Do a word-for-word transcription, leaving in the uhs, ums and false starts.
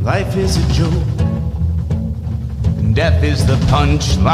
Life is a joke, and death is the punchline.